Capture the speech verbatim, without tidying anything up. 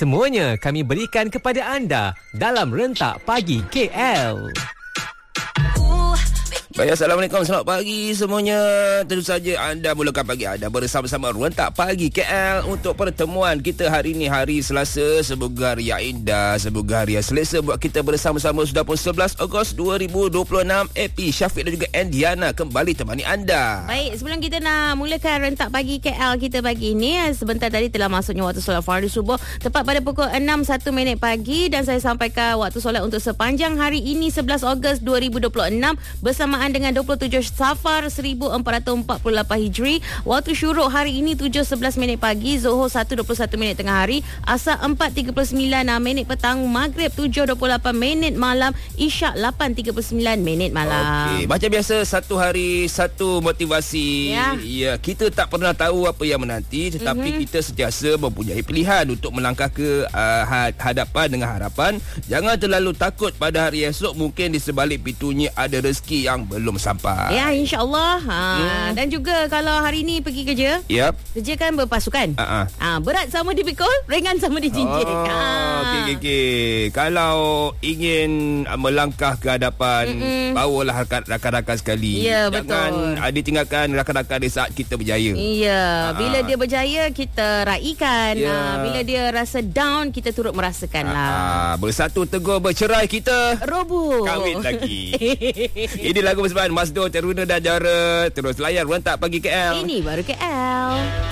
Semuanya kami berikan kepada anda dalam Rentak Pagi K L. Baik, Assalamualaikum, selamat pagi semuanya. Tentu saja anda mulakan pagi anda bersama-sama Rentak Pagi K L untuk pertemuan kita hari ini, hari Selasa. Semoga hari yang indah, semoga hari yang selesa buat kita bersama-sama. Sudah pun sebelas Ogos dua ribu dua puluh enam. Epi, Syafiq dan juga Andiana kembali temani anda. Baik, sebelum kita nak mulakan Rentak Pagi K L kita pagi ini, sebentar tadi telah masuknya waktu solat fardu subuh tepat pada pukul enam satu minit pagi, dan saya sampaikan waktu solat untuk sepanjang hari ini sebelas Ogos dua ribu dua puluh enam bersamaan dengan dua puluh tujuh Safar seribu empat ratus empat puluh lapan Hijri. Waktu syuruk hari ini tujuh sebelas minit pagi, Zuhur satu dua puluh satu minit tengah hari, Asar empat tiga puluh sembilan minit petang, Maghrib tujuh dua puluh lapan minit malam, Isyak lapan tiga puluh sembilan minit malam. Okey, macam biasa, satu hari satu motivasi. Ya, ya kita tak pernah tahu apa yang menanti, tetapi mm-hmm. kita sentiasa mempunyai pilihan untuk melangkah ke uh, hadapan dengan harapan. Jangan terlalu takut pada hari esok, mungkin di sebalik pintunya ada rezeki yang belum sampai. Ya, insya-Allah. Ha, hmm. Dan juga kalau hari ni pergi kerja, yep. kerja kan berpasukan. Uh-uh. Ha, berat sama dipikul, ringan sama dijinjit. Oh, ha. Okey, okey, okey. Kalau ingin uh, melangkah ke hadapan, Mm-mm. bawalah rakan-rakan sekali. Ya, Jangan betul. ditinggalkan rakan-rakan di saat kita berjaya. Ya, uh-uh. bila dia berjaya, kita raikan. Yeah. Ha, bila dia rasa down, kita turut merasakan uh-uh. lah. Bersatu teguh, bercerai kita roboh. Kahwin lagi. Ini lagu bersama Masdo, Teruna dan Jara. Terus layan Rentak Pagi K L. Ini baru K L.